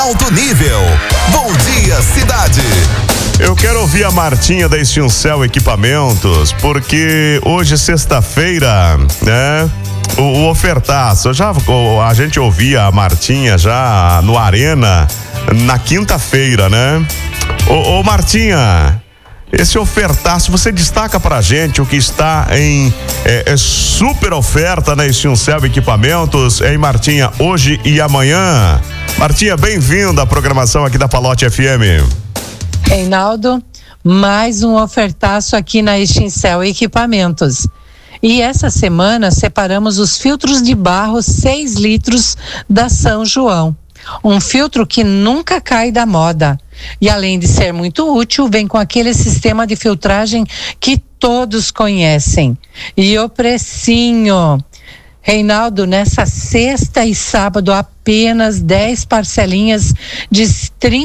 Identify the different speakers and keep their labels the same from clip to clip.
Speaker 1: alto nível. Bom dia, cidade.
Speaker 2: Eu quero ouvir a Martinha da Extincel Equipamentos, porque hoje é sexta-feira, né? O ofertaço, a gente ouvia a Martinha já no Arena na quinta-feira, né? Ô Martinha, esse ofertaço, você destaca pra gente o que está em super oferta na Extincel Equipamentos, hein, Martinha, hoje e amanhã. Martinha, bem-vinda à programação aqui da Palote FM.
Speaker 3: Reinaldo, mais um ofertaço aqui na Extincel Equipamentos. E essa semana separamos os filtros de barro 6 litros da São João. Um filtro que nunca cai da moda. E além de ser muito útil, vem com aquele sistema de filtragem que todos conhecem. E o precinho. Reinaldo, nessa sexta e sábado, apenas 10 parcelinhas de R$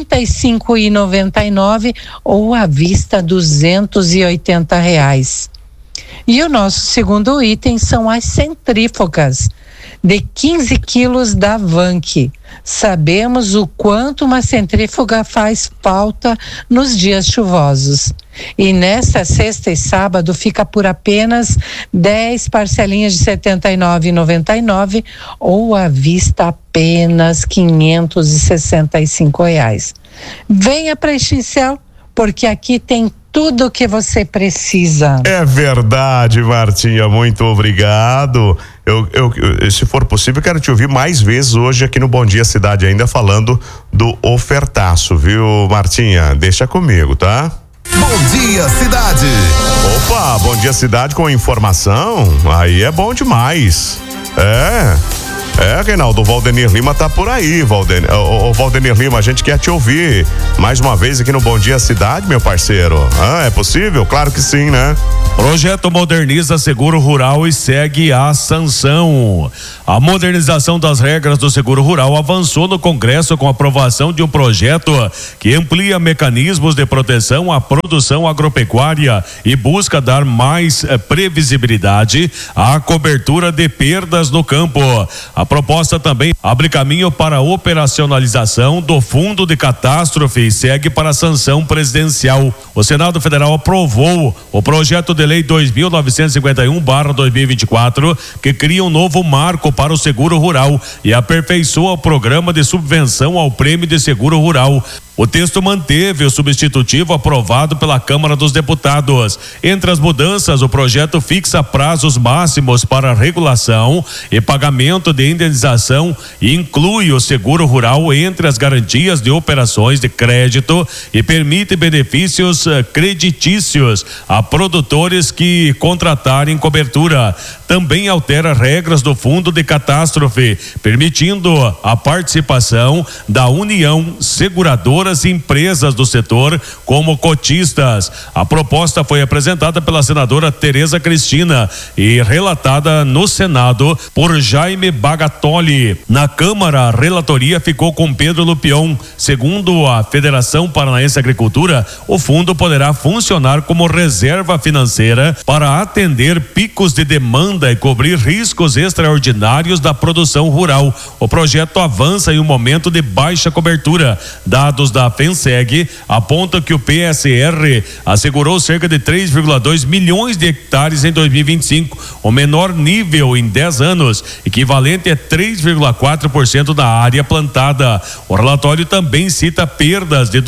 Speaker 3: 35,99 ou à vista R$ 280. E o nosso segundo item são as centrífugas de 15 quilos da Vanke. Sabemos o quanto uma centrífuga faz falta nos dias chuvosos. E nesta sexta e sábado fica por apenas 10 parcelinhas de R$ 79,99 ou à vista apenas R$ 565. Venha para Extincel, porque aqui tem tudo o que você precisa.
Speaker 2: É verdade, Martinha, muito obrigado. Eu, se for possível, quero te ouvir mais vezes hoje aqui no Bom Dia Cidade, ainda falando do ofertaço, viu, Martinha? Deixa comigo, tá?
Speaker 1: Bom dia, cidade.
Speaker 2: Opa, Bom Dia Cidade com informação, aí é bom demais. Reinaldo, o Valdenir Lima tá por aí, Valdenir Lima, a gente quer te ouvir mais uma vez aqui no Bom Dia Cidade, meu parceiro. É possível? Claro que sim, né?
Speaker 4: Projeto moderniza seguro rural e segue a sanção. A modernização das regras do seguro rural avançou no Congresso com a aprovação de um projeto que amplia mecanismos de proteção à produção agropecuária e busca dar mais previsibilidade à cobertura de perdas no campo. A proposta também abre caminho para a operacionalização do Fundo de Catástrofe e segue para a sanção presidencial. O Senado Federal aprovou o projeto de lei 2951/2024, que cria um novo marco para o seguro rural e aperfeiçoa o programa de subvenção ao prêmio de seguro rural. O texto manteve o substitutivo aprovado pela Câmara dos Deputados. Entre as mudanças, o projeto fixa prazos máximos para regulação e pagamento de indenização e inclui o seguro rural entre as garantias de operações de crédito e permite benefícios creditícios a produtores que contratarem cobertura. Também altera regras do Fundo de Catástrofe, permitindo a participação da União Seguradoras e empresas do setor como cotistas. A proposta foi apresentada pela senadora Tereza Cristina e relatada no Senado por Jaime Bagatoli. Na Câmara, a relatoria ficou com Pedro Lupion. Segundo a Federação Paranaense de Agricultura, o fundo poderá funcionar como reserva financeira para atender picos de demanda e cobrir riscos extraordinários da produção rural. O projeto avança em um momento de baixa cobertura. Dados da FENSEG apontam que o PSR assegurou cerca de 3,2 milhões de hectares em 2025, o menor nível em 10 anos, equivalente a 3,4% da área plantada. O relatório também cita perdas de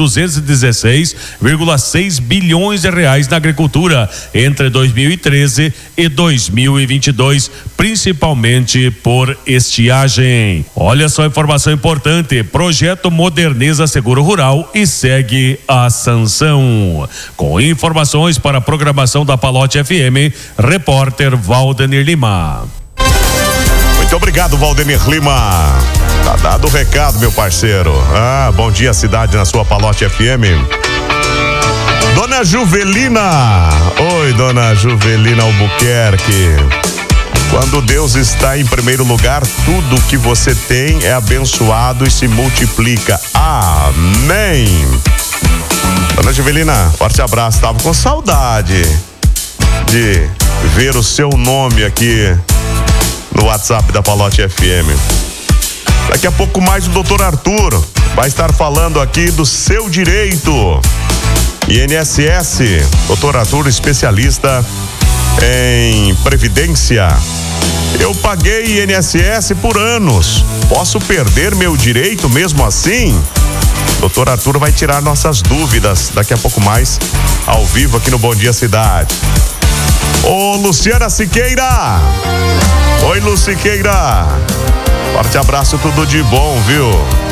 Speaker 4: 216,6 bilhões de reais na agricultura entre 2013 e 2022, principalmente por estiagem. Olha só, informação importante: projeto moderniza seguro rural e segue a sanção. Com informações para a programação da Palote FM, repórter Valdenir Lima.
Speaker 2: Muito obrigado, Valdenir Lima. Tá dado o recado, meu parceiro. Bom dia, cidade, na sua Palote FM. Dona Juvelina. Oi, dona Juvelina Albuquerque. Quando Deus está em primeiro lugar, tudo que você tem é abençoado e se multiplica. Amém. Dona Juvelina, forte abraço. Tava com saudade de ver o seu nome aqui no WhatsApp da Palote FM. Daqui a pouco mais o doutor Arthur vai estar falando aqui do seu direito. INSS, doutor Arthur, especialista em previdência. Eu paguei INSS por anos. Posso perder meu direito mesmo assim? Doutor Arthur vai tirar nossas dúvidas daqui a pouco mais, ao vivo aqui no Bom Dia Cidade. Ô, Luciana Siqueira! Oi, Luciqueira! Forte abraço, tudo de bom, viu?